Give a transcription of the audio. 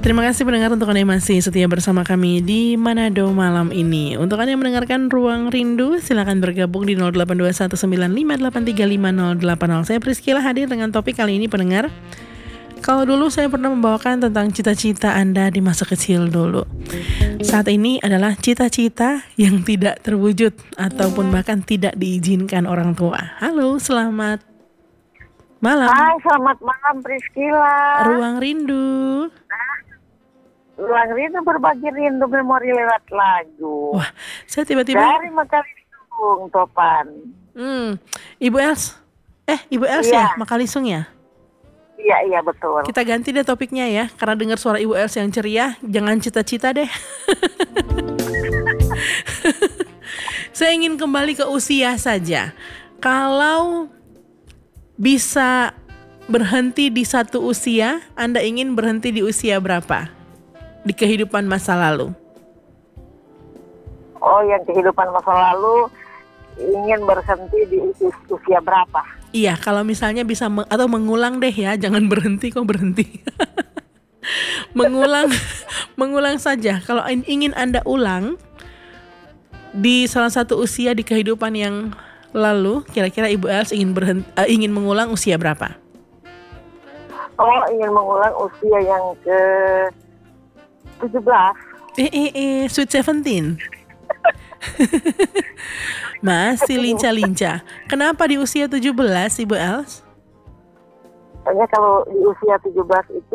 Terima kasih pendengar untuk Anda yang masih setia bersama kami di Manado malam ini. Untuk Anda yang mendengarkan Ruang Rindu, silakan bergabung di 082195835080. Saya Priscila hadir dengan topik kali ini pendengar. Kalau dulu saya pernah membawakan tentang cita-cita Anda di masa kecil dulu. Saat ini adalah cita-cita yang tidak terwujud ataupun bahkan tidak diizinkan orang tua. Halo, selamat malam. Hai, selamat malam Priscila. Ruang Rindu. Ruang Rindu berbagi rindu memori lewat lagu. Wah, saya tiba-tiba Dari Makalisung, Topan. Ibu Els. Ibu Els ya, Makalisung ya? Iya, betul. Kita ganti deh topiknya ya, karena dengar suara Ibu Els yang ceria, jangan cita-cita deh. Saya ingin kembali ke usia saja. Kalau bisa berhenti di satu usia, Anda ingin berhenti di usia berapa? Di kehidupan masa lalu. Oh, yang kehidupan masa lalu ingin berhenti di usia berapa? Iya, kalau misalnya bisa atau mengulang deh ya, jangan berhenti kok berhenti. mengulang saja. Kalau ingin Anda ulang di salah satu usia di kehidupan yang lalu, kira-kira Ibu Els ingin mengulang usia berapa? Oh, ingin mengulang usia yang ke 17. Sweet 17. Masih lincah-lincah. Kenapa di usia 17, Ibu Els? Soalnya kalau di usia 17 itu